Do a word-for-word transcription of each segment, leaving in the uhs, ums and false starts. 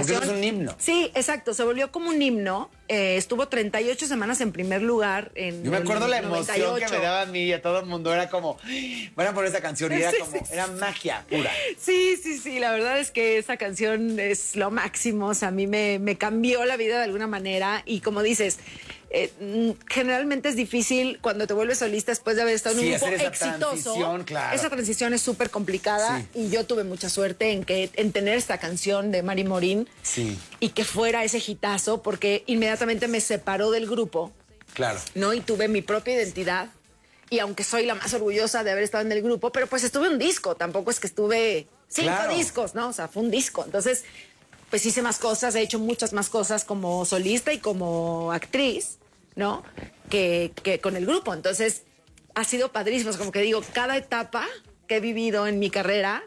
canción. Porque eso es un himno. Sí, exacto, se volvió como un himno. Eh, estuvo treinta y ocho semanas en primer lugar. En Yo me acuerdo el la emoción noventa y ocho. que me daba a mí y a todo el mundo. Era como, van a poner esa canción y era Sí, como, sí, era magia pura. Sí, sí, sí, la verdad es que esa canción es lo máximo. O sea, a mí me, me cambió la vida de alguna manera. Y como dices, eh, generalmente es difícil cuando te vuelves solista después de haber estado en Sí, un grupo hacer esa exitoso. transición, claro. Esa transición es súper complicada. Sí. Y yo tuve mucha suerte en, que, en tener esta canción de Mari Morín. Sí. Y que fuera ese hitazo, porque inmediatamente me separó del grupo. Claro. ¿No? Y tuve mi propia identidad. Y aunque soy la más orgullosa de haber estado en el grupo, pero pues estuve un disco, tampoco es que estuve cinco Claro. discos, ¿no? O sea, fue un disco. Entonces, pues hice más cosas, he hecho muchas más cosas como solista y como actriz, ¿no? Que, que con el grupo. Entonces, ha sido padrísimo. Es como que digo, cada etapa que he vivido en mi carrera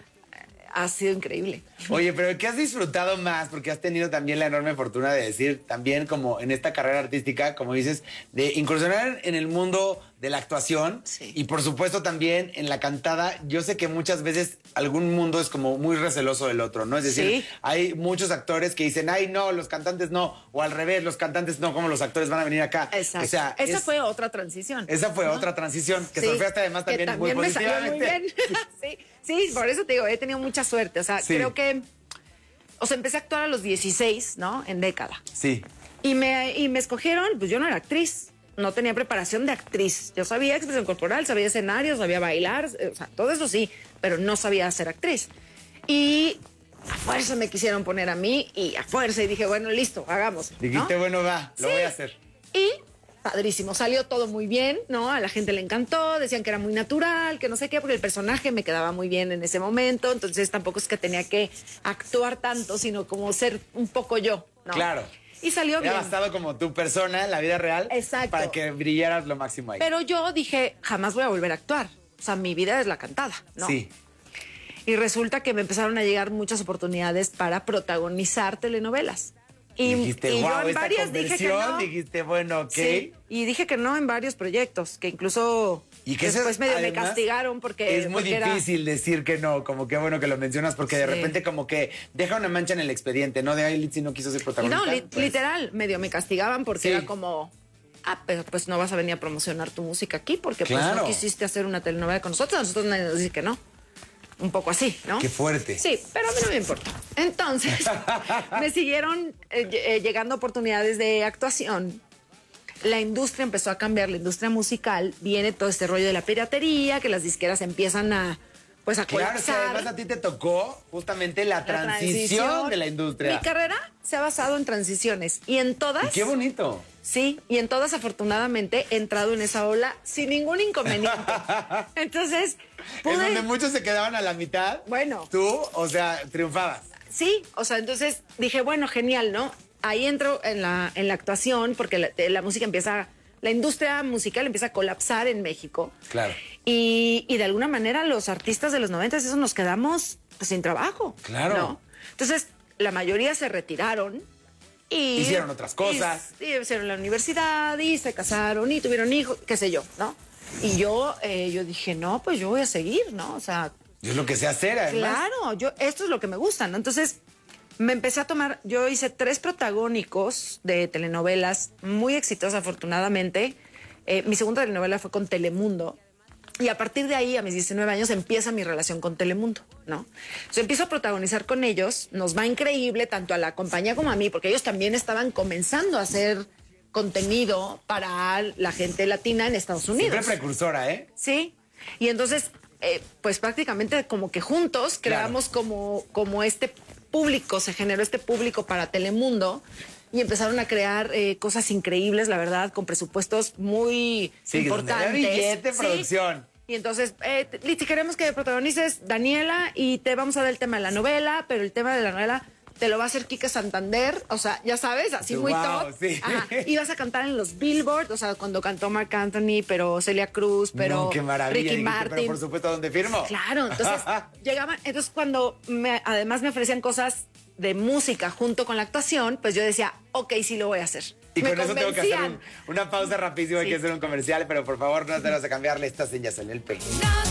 ha sido increíble. Oye, pero ¿qué has disfrutado más? Porque has tenido también la enorme fortuna de decir, también como en esta carrera artística, como dices, de incursionar en el mundo de la actuación. Sí. Y por supuesto también en la cantada. Yo sé que muchas veces algún mundo es como muy receloso del otro, ¿no? Es decir, Sí. hay muchos actores que dicen, ay, no, los cantantes no. O al revés, los cantantes no, como los actores van a venir acá. Exacto. O sea, esa es- fue otra transición. esa fue ¿no? otra transición que Sí, surfeaste además que también, muy me salió muy positivamente. bien. sí, sí, por eso te digo, he tenido mucha suerte. O sea, Sí. creo que, o sea, empecé a actuar a los dieciséis, ¿no? En década. Sí. Y me, y me escogieron, pues yo no era actriz, no tenía preparación de actriz. Yo sabía expresión corporal, sabía escenarios, sabía bailar, eh, o sea, todo eso sí, pero no sabía ser actriz. Y a fuerza me quisieron poner a mí y a fuerza y dije, bueno, listo, hagamos. Dijiste, bueno, va, lo Sí. voy a hacer. Y padrísimo, salió todo muy bien, ¿no? A la gente le encantó, decían que era muy natural, que no sé qué, porque el personaje me quedaba muy bien en ese momento, entonces tampoco es que tenía que actuar tanto, sino como ser un poco yo, ¿no? Claro. Y salió Había bien. bastado como tu persona en la vida real. Exacto. Para que brillaras lo máximo ahí. Pero yo dije, jamás voy a volver a actuar. O sea, mi vida es la cantada, ¿no? Sí. Y resulta que me empezaron a llegar muchas oportunidades para protagonizar telenovelas. Y, dijiste, y wow, yo en esta varias dije que conversión, no. dijiste, bueno, ok. Sí, y dije que no en varios proyectos, que incluso Y que eso después es, medio me además, castigaron porque es muy porque era- difícil decir que no, como que bueno que lo mencionas, porque de Sí. repente como que deja una mancha en el expediente, ¿no? De ahí Litzy no quiso ser Y protagonista. no, li- pues. literal, medio me castigaban porque Sí. era como, ah, pero pues no vas a venir a promocionar tu música aquí porque pues Claro. no quisiste hacer una telenovela con nosotros, a nosotros nadie nos dice que no. Un poco así, ¿no? Qué fuerte. Sí, pero a mí no me importa. Entonces, me siguieron eh, eh, llegando oportunidades de actuación. La industria empezó a cambiar, la industria musical, viene todo este rollo de la piratería, que las disqueras empiezan a, pues, a Claro, es que colapsar. además a ti te tocó justamente la, La transición, de la industria. Mi carrera se ha basado en transiciones y en todas. Y qué bonito. Sí, y en todas afortunadamente he entrado en esa ola sin ningún inconveniente. Entonces, En donde pude, muchos se quedaban a la mitad. Bueno. Tú, o sea, triunfabas. sí, o sea, entonces dije, bueno, genial, ¿no? Ahí entro en la, en la actuación porque la, la música empieza, la industria musical empieza a colapsar en México. Claro. Y, y de alguna manera los artistas de los noventas, esos nos quedamos pues, sin trabajo. Claro. ¿no? Entonces, la mayoría se retiraron. Y, Hicieron otras cosas. Y, y hicieron la universidad y se casaron y tuvieron hijos, qué sé yo, ¿no? Y yo, eh, yo dije, no, pues yo voy a seguir, ¿no? O sea, Yo es lo que sé hacer, además. claro, yo, esto es lo que me gusta, ¿no? Entonces, me empecé a tomar, yo hice tres protagónicos de telenovelas muy exitosas, afortunadamente. Eh, mi segunda telenovela fue con Telemundo. Y a partir de ahí, a mis diecinueve años, empieza mi relación con Telemundo, ¿no? Entonces empiezo a protagonizar con ellos, nos va increíble tanto a la compañía como a mí, porque ellos también estaban comenzando a hacer contenido para la gente latina en Estados Unidos. Siempre precursora, ¿eh? Sí, y entonces, eh, pues prácticamente como que juntos creamos Claro. como, como este público, se generó este público para Telemundo y empezaron a crear eh, cosas increíbles, la verdad, con presupuestos muy Sí, importantes. donde había billete, Sí. producción. Y entonces, eh, Litzy, queremos que protagonices Daniela y te vamos a dar el tema de la novela, pero el tema de la novela te lo va a hacer Quique Santander, o sea, ya sabes, así muy Wow, top. sí. Ajá. Y vas a cantar en los Billboard, o sea, cuando cantó Marc Anthony, pero Celia Cruz, pero No, qué maravilla. Ricky Dijiste, Martin. pero por supuesto, ¿dónde firmo? Claro, entonces llegaban, entonces cuando me, además me ofrecían cosas de música junto con la actuación, pues yo decía, ok, sí lo voy a hacer. Y Me con eso tengo que hacer convencían. un- una pausa rapidísima, hay Sí. que hacer un comercial, pero por favor no te vas a cambiarle estas señas en el pelo. No